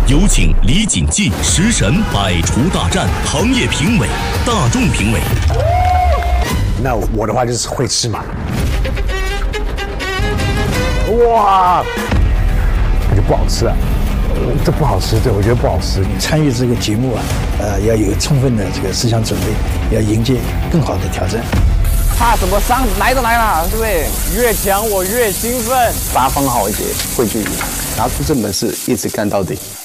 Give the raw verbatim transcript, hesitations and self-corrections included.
有请李锦记食神百厨大战行业评委、大众评委。 那我的话就是会吃嘛。哇，那就不好吃了。这不好吃，对我觉得不好吃。 参与这个节目啊，呃，要有充分的这个思想准备，要迎接更好的挑战。 怕什么伤来都来了，对不对？越强我越兴奋。 八方豪杰汇聚，拿出这本事，一直干到底。